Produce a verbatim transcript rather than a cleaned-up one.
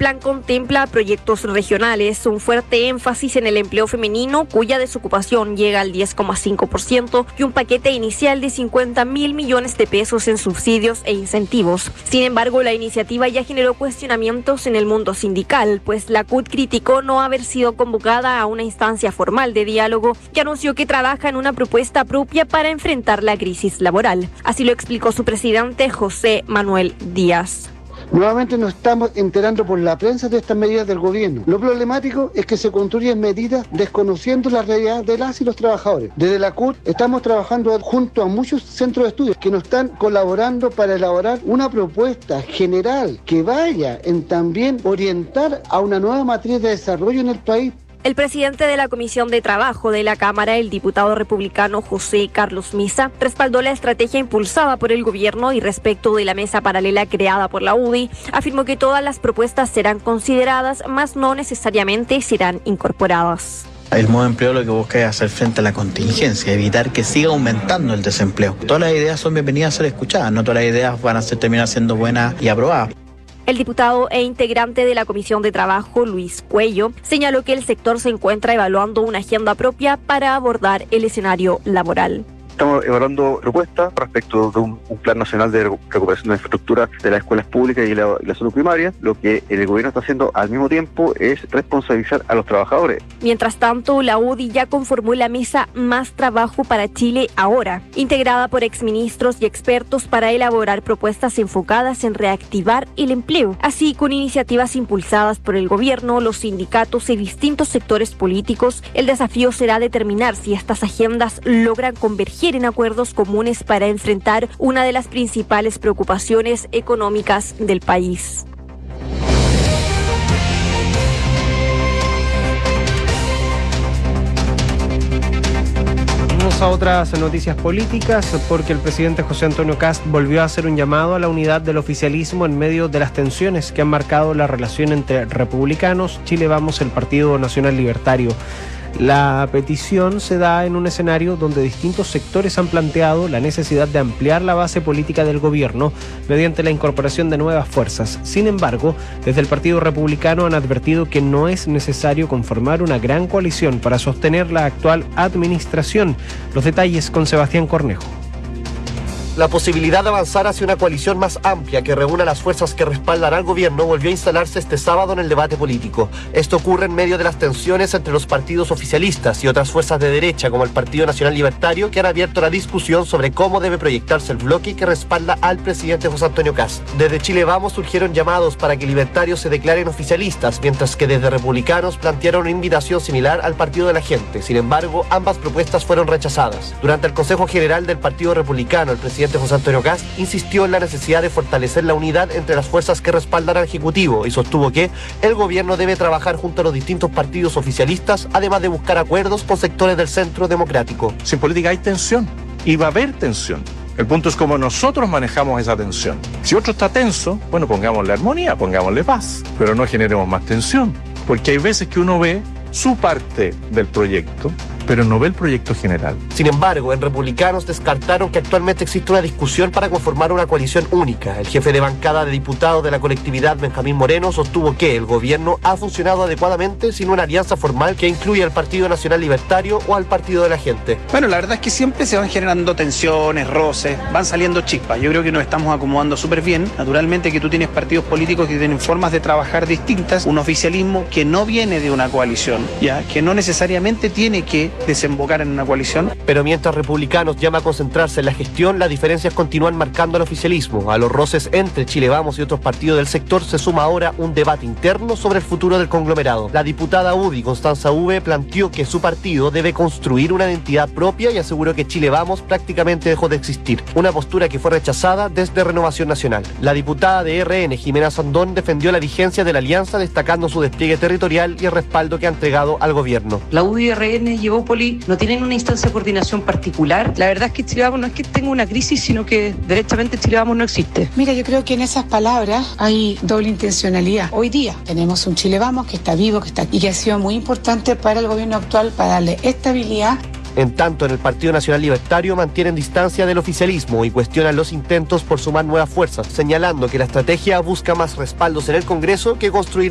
plan contempla proyectos regionales, un fuerte énfasis en el empleo femenino, cuya desocupación llega al diez coma cinco por ciento, y un paquete inicial de cincuenta mil millones de pesos en subsidios e incentivos. Sin embargo, la iniciativa ya generó cuestionamientos en el mundo sindical, pues la C U T criticó no haber sido convocada a una instancia formal de diálogo y anunció que trabaja en una propuesta propia para enfrentar la crisis laboral. Así lo explicó su presidente, José Manuel Díaz. Nuevamente nos estamos enterando por la prensa de estas medidas del gobierno. Lo problemático es que se construyen medidas desconociendo la realidad de las y los trabajadores. Desde la C U T estamos trabajando junto a muchos centros de estudios que nos están colaborando para elaborar una propuesta general que vaya en también orientar a una nueva matriz de desarrollo en el país. El presidente de la Comisión de Trabajo de la Cámara, el diputado republicano José Carlos Misa, respaldó la estrategia impulsada por el gobierno y respecto de la mesa paralela creada por la U D I, afirmó que todas las propuestas serán consideradas, mas no necesariamente serán incorporadas. El modo de empleo lo que busca es hacer frente a la contingencia, evitar que siga aumentando el desempleo. Todas las ideas son bienvenidas a ser escuchadas, no todas las ideas van a ser, terminar siendo buenas y aprobadas. El diputado e integrante de la Comisión de Trabajo, Luis Cuello, señaló que el sector se encuentra evaluando una agenda propia para abordar el escenario laboral. Estamos evaluando propuestas respecto de un, un plan nacional de recuperación de infraestructura de las escuelas públicas y la, y la salud primaria. Lo que el gobierno está haciendo al mismo tiempo es responsabilizar a los trabajadores. Mientras tanto, la U D I ya conformó la mesa Más Trabajo para Chile Ahora, integrada por exministros y expertos para elaborar propuestas enfocadas en reactivar el empleo. Así, con iniciativas impulsadas por el gobierno, los sindicatos y distintos sectores políticos, el desafío será determinar si estas agendas logran converger en acuerdos comunes para enfrentar una de las principales preocupaciones económicas del país. Vamos a otras noticias políticas, porque el presidente José Antonio Kast volvió a hacer un llamado a la unidad del oficialismo en medio de las tensiones que han marcado la relación entre republicanos, Chile Vamos, el Partido Nacional Libertario. La petición se da en un escenario donde distintos sectores han planteado la necesidad de ampliar la base política del gobierno mediante la incorporación de nuevas fuerzas. Sin embargo, desde el Partido Republicano han advertido que no es necesario conformar una gran coalición para sostener la actual administración. Los detalles con Sebastián Cornejo. La posibilidad de avanzar hacia una coalición más amplia que reúna las fuerzas que respaldan al gobierno volvió a instalarse este sábado en el debate político. Esto ocurre en medio de las tensiones entre los partidos oficialistas y otras fuerzas de derecha, como el Partido Nacional Libertario, que han abierto la discusión sobre cómo debe proyectarse el bloque que respalda al presidente José Antonio Kast. Desde Chile Vamos surgieron llamados para que libertarios se declaren oficialistas, mientras que desde republicanos plantearon una invitación similar al Partido de la Gente. Sin embargo, ambas propuestas fueron rechazadas. Durante el Consejo General del Partido Republicano, el presidente El presidente José Antonio Kast insistió en la necesidad de fortalecer la unidad entre las fuerzas que respaldan al Ejecutivo y sostuvo que el gobierno debe trabajar junto a los distintos partidos oficialistas, además de buscar acuerdos con sectores del centro democrático. Si en política hay tensión, y va a haber tensión. El punto es cómo nosotros manejamos esa tensión. Si otro está tenso, bueno, pongámosle armonía, pongámosle paz, pero no generemos más tensión, porque hay veces que uno ve su parte del proyecto, pero no ve el proyecto general. Sin embargo, en Republicanos descartaron que actualmente existe una discusión para conformar una coalición única. El jefe de bancada de diputados de la colectividad, Benjamín Moreno, sostuvo que el gobierno ha funcionado adecuadamente sin una alianza formal que incluya al Partido Nacional Libertario o al Partido de la Gente. Bueno, la verdad es que siempre se van generando tensiones, roces, van saliendo chispas. Yo creo que nos estamos acomodando súper bien. Naturalmente que tú tienes partidos políticos que tienen formas de trabajar distintas, un oficialismo que no viene de una coalición, ya que no necesariamente tiene que desembocar en una coalición. Pero mientras Republicanos llama a concentrarse en la gestión, las diferencias continúan marcando al oficialismo. A los roces entre Chile Vamos y otros partidos del sector se suma ahora un debate interno sobre el futuro del conglomerado. La diputada U D I, Constanza V, planteó que su partido debe construir una identidad propia y aseguró que Chile Vamos prácticamente dejó de existir, una postura que fue rechazada desde Renovación Nacional. La diputada de R N, Jimena Sandón, defendió la vigencia de la alianza, destacando su despliegue territorial y el respaldo que ha entregado al gobierno. La U D I y R N y Evópoli no tienen una instancia de coordinación particular. La verdad es que Chile Vamos no es que tenga una crisis, sino que derechamente Chile Vamos no existe. Mira, yo creo que en esas palabras hay doble intencionalidad. Hoy día tenemos un Chile Vamos que está vivo, que está y que ha sido muy importante para el gobierno actual para darle estabilidad. En tanto, en el Partido Nacional Libertario mantienen distancia del oficialismo y cuestionan los intentos por sumar nuevas fuerzas, señalando que la estrategia busca más respaldos en el Congreso que construir